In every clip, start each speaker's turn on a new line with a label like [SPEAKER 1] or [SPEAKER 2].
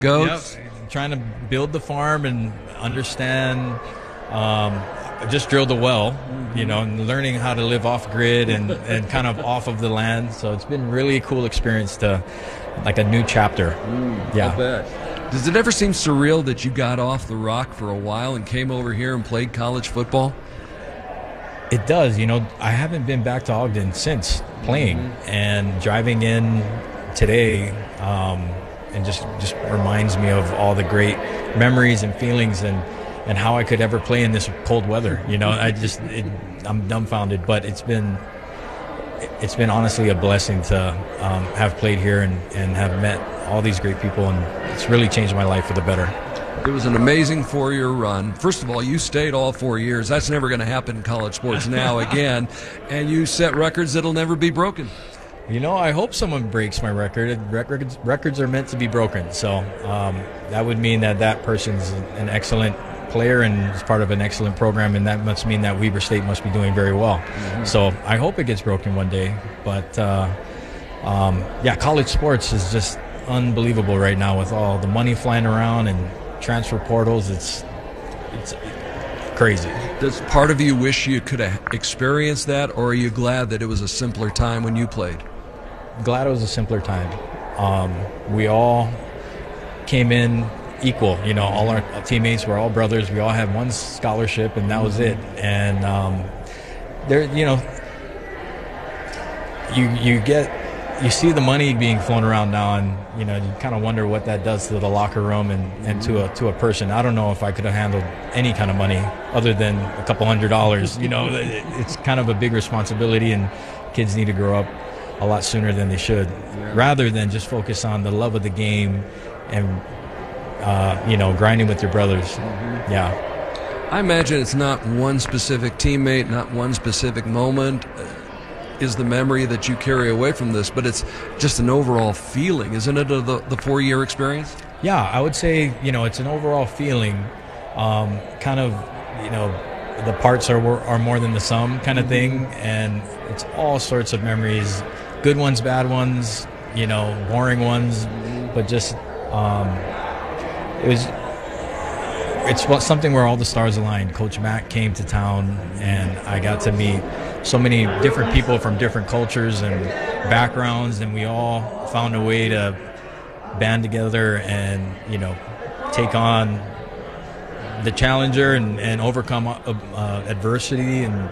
[SPEAKER 1] goats.
[SPEAKER 2] Yep. Trying to build the farm and understand. Just drilled a well, and learning how to live off grid and kind of off of the land. So it's been really a cool experience like a new chapter.
[SPEAKER 1] I bet. Does it ever seem surreal that you got off the rock for a while and came over here and played college football?
[SPEAKER 2] It does. I haven't been back to Ogden since playing, and driving in today and just reminds me of all the great memories and feelings and how I could ever play in this cold weather. I'm dumbfounded, but it's been honestly a blessing to have played here and have met all these great people, and it's really changed my life for the better.
[SPEAKER 1] It was an amazing 4-year run. First of all, you stayed all 4 years. That's never going to happen in college sports now again, and you set records that'll never be broken.
[SPEAKER 2] I hope someone breaks my record. Records are meant to be broken, so that would mean that person's an excellent player and is part of an excellent program, and that must mean that Weber State must be doing very well. So I hope it gets broken one day. But college sports is just unbelievable right now with all the money flying around and transfer portals. It's crazy.
[SPEAKER 1] Does part of you wish you could have experienced that, or are you glad that it was a simpler time when you played?
[SPEAKER 2] Glad it was a simpler time. We all came in equal, all our teammates were all brothers. We all had one scholarship, and that was it. And you see the money being flown around now, and you kind of wonder what that does to the locker room and to a person. I don't know if I could have handled any kind of money other than a couple $100s. It's kind of a big responsibility, and kids need to grow up a lot sooner than they should, rather than just focus on the love of the game and grinding with your brothers.
[SPEAKER 1] I imagine it's not one specific teammate, not one specific moment is the memory that you carry away from this, but it's just an overall feeling, isn't it, of the 4-year experience?
[SPEAKER 2] Yeah, I would say, it's an overall feeling, the parts are more than the sum kind of thing, and it's all sorts of memories, good ones, bad ones, boring ones, but just it's something where all the stars aligned. Coach Mack came to town, and I got to meet so many different people from different cultures and backgrounds, and we all found a way to band together and take on the challenger and overcome adversity, and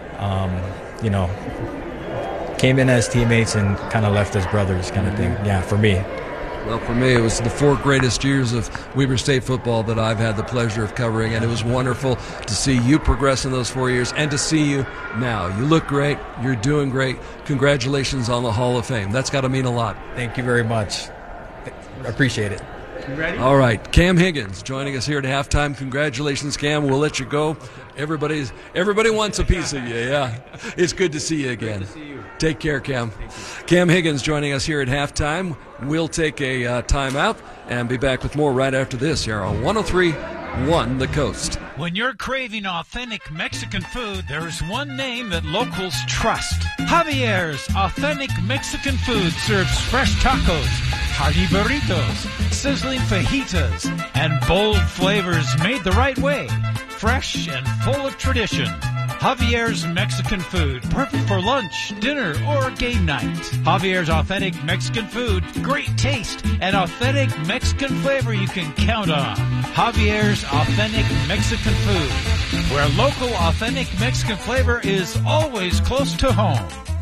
[SPEAKER 2] came in as teammates and kind of left as brothers kind of thing. Yeah, for me.
[SPEAKER 1] Well, for me, it was the 4 greatest years of Weber State football that I've had the pleasure of covering, and it was wonderful to see you progress in those 4 years and to see you now. You look great. You're doing great. Congratulations on the Hall of Fame. That's got to mean a lot.
[SPEAKER 2] Thank you very much. Appreciate it.
[SPEAKER 3] Ready?
[SPEAKER 1] All right, Cam Higgins joining us here at halftime. Congratulations, Cam. We'll let you go. Everybody wants a piece of you. Yeah, it's good to see you again.
[SPEAKER 3] Good to see you.
[SPEAKER 1] Take care, Cam. Cam Higgins joining us here at halftime. We'll take a timeout and be back with more right after this here on 103.1 The Coast.
[SPEAKER 4] When you're craving authentic Mexican food, there's one name that locals trust. Javier's Authentic Mexican Food serves fresh tacos, hearty burritos, sizzling fajitas, and bold flavors made the right way. Fresh and full of tradition. Javier's Mexican Food, perfect for lunch, dinner, or game night. Javier's Authentic Mexican Food, great taste and authentic Mexican flavor you can count on. Javier's Authentic Mexican Food, where local authentic Mexican flavor is always close to home.